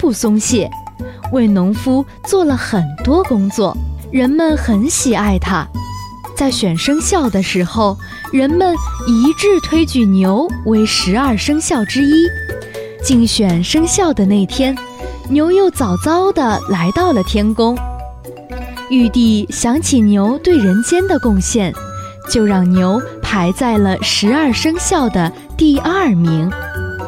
不松懈，为农夫做了很多工作，人们很喜爱他。在选生肖的时候，人们一致推举牛为12生肖之一。竞选生肖的那天，牛又早早地来到了天宫。玉帝想起牛对人间的贡献，就让牛排在了12生肖的第2名。